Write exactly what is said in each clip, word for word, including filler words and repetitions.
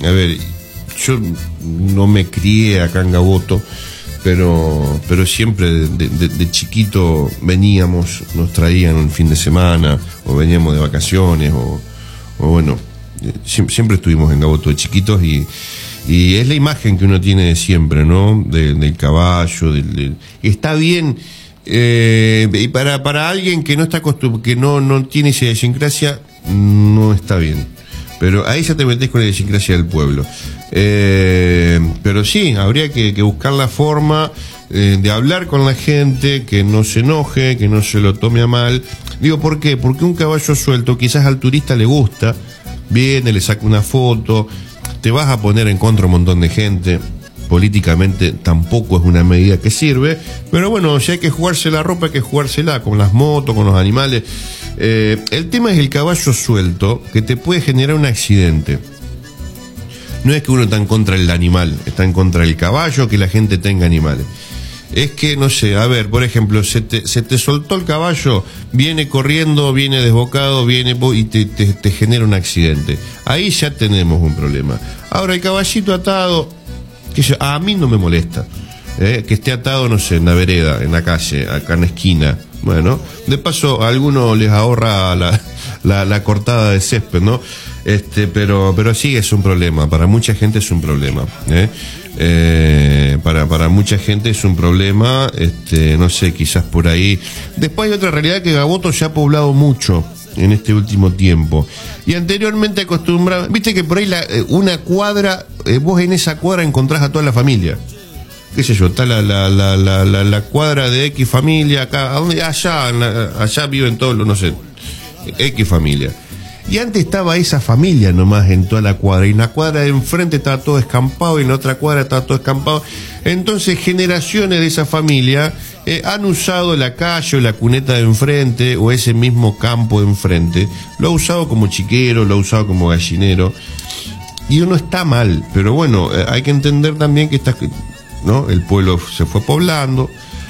a ver, yo no me crié acá en Gaboto, pero pero siempre de, de, de chiquito veníamos, nos traían un fin de semana, o veníamos de vacaciones, o, o bueno, siempre, siempre estuvimos en Gaboto de chiquitos, y, y es la imagen que uno tiene de siempre, ¿no? De, del caballo, del, del, está bien, eh, y para, para alguien que no está acostumbrado, que no, no tiene esa idiosincrasia, no está bien. Pero ahí ya te metés con la idiosincrasia del pueblo. Eh, pero sí, habría que, que buscar la forma eh, de hablar con la gente, que no se enoje, que no se lo tome a mal. Digo, ¿por qué? Porque un caballo suelto quizás al turista le gusta, viene, le saca una foto, te vas a poner en contra un montón de gente. Políticamente tampoco es una medida que sirve, pero bueno, si hay que jugarse la ropa, hay que jugársela, con las motos, con los animales. Eh, el tema es el caballo suelto, que te puede generar un accidente. No es que uno está en contra del animal, está en contra del caballo, que la gente tenga animales. Es que, no sé, a ver, por ejemplo, se te, se te soltó el caballo, viene corriendo, viene desbocado, viene y te, te, te genera un accidente. Ahí ya tenemos un problema. Ahora, el caballito atado, que yo, a mí no me molesta, eh, que esté atado, no sé, en la vereda, en la calle, acá en la esquina. Bueno, de paso a algunos les ahorra la, la, la cortada de césped, ¿no? Este, pero, pero sí es un problema, para mucha gente es un problema, ¿eh? Eh, para, para mucha gente es un problema, este, no sé, quizás por ahí. Después hay otra realidad, que Gaboto se ha poblado mucho en este último tiempo, y anteriormente acostumbraba, viste que por ahí la, una cuadra, eh, vos en esa cuadra encontrás a toda la familia, qué sé yo, está la, la, la, la, la, la cuadra de X familia acá, ¿a dónde? Allá, allá viven todos los, no sé, X familia. Y antes estaba esa familia nomás en toda la cuadra, y en la cuadra de enfrente estaba todo escampado, y en la otra cuadra estaba todo escampado. Entonces generaciones de esa familia eh, han usado la calle o la cuneta de enfrente, o ese mismo campo de enfrente, lo ha usado como chiquero, lo ha usado como gallinero, y uno está mal, pero bueno, eh, hay que entender también que está, ¿no? El pueblo se fue poblando,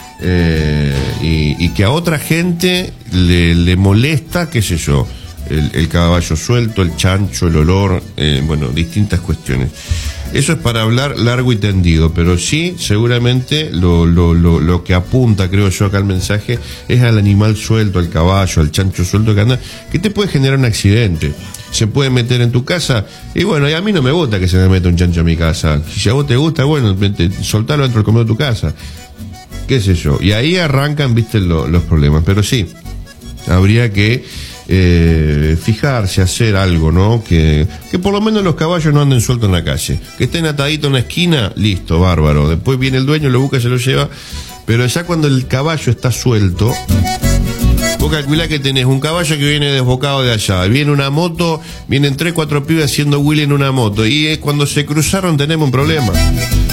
eh, y, y que a otra gente le, le molesta, qué sé yo, El, el caballo suelto, el chancho, el olor, eh, bueno, distintas cuestiones. Eso es para hablar largo y tendido, pero sí, seguramente lo, lo, lo, lo que apunta, creo yo, acá el mensaje, es al animal suelto, al caballo, al chancho suelto que anda, que te puede generar un accidente. Se puede meter en tu casa, y bueno, y a mí no me gusta que se me meta un chancho en mi casa. Si a vos te gusta, bueno, soltalo dentro del comedor de tu casa, qué sé yo. Y ahí arrancan, viste, lo, los problemas. Pero sí, habría que Eh, fijarse, hacer algo, ¿no? Que, que por lo menos los caballos no anden sueltos en la calle, que estén ataditos en una esquina, listo, bárbaro. Después viene el dueño, lo busca, se lo lleva. Pero ya cuando el caballo está suelto, vos calculás que tenés un caballo que viene desbocado de allá, viene una moto, vienen tres, cuatro pibes haciendo wheelie en una moto, y cuando se cruzaron tenemos un problema.